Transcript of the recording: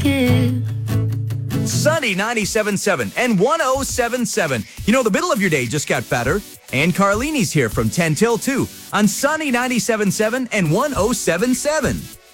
tip. Sunny 97.7 and 107.7. You know, the middle of your day just got better. And Carlini's here from 10 till 2 on Sunny 97.7 and 107.7.